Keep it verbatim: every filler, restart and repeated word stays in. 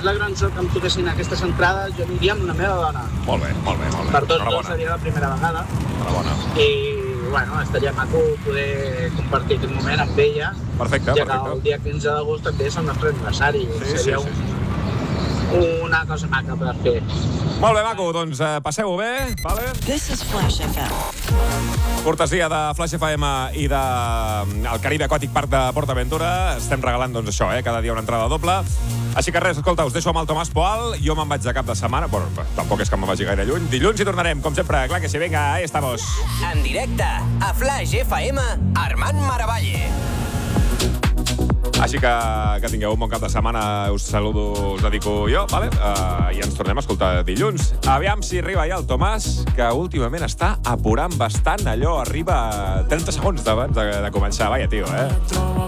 és la gran sort que em toquessin aquestes entrades, jo aniria amb la meva dona. Molt bé, molt bé, molt bé. Per tots dos seria la primera vegada. Enhorabona. I, bueno, estaria maco poder compartir aquest moment amb ella. Perfecte, ja perfecte. que el dia quinze d'agost també és el nostre aniversari. Sí, seria sí, sí. Un, una cosa maca per fer. Molt bé, maco, doncs eh, passeu-ho bé, vale? This is Flash F M. Cortesia de Flash F M i de el Caribe Aquàtic Park de PortAventura. Estem regalant, doncs, això, eh? Cada dia una entrada doble. Així que res, escolta, us deixo amb el Tomàs Poal. Jo me'n vaig de cap de setmana. Bueno, tampoc és que me'n vagi gaire lluny. Dilluns hi tornarem, com sempre. Clar que sí, vinga, ahí estamos. En directe, a Flash F M, Armand Maravalle. Així que que tingueu un bon cap de setmana. Us saludo, us dedico jo, vale? Uh, I ens tornem a escoltar dilluns. Aviam si arriba ja el Tomàs, que últimament està apurant bastant. Allò arriba trenta segons abans de, de començar. Vaja, tio, eh?